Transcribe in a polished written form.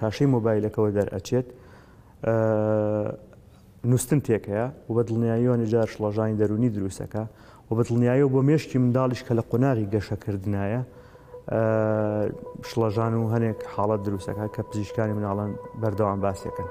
شاشەی مۆبایلەکەەوە دەرئەچێت نووسن تێکەیە و بە دڵنیاییەوە جار شڵەژانی دەرونی دروستەکە و بە دڵنیاییەوە بۆ مێشکی منداڵیش کە لە قۆناغی گەشەکردنایە شڵەژان و هەنێک حاڵەت دروستەکە کە پزیشکانی مناڵان بەردەوام باسیەکەن.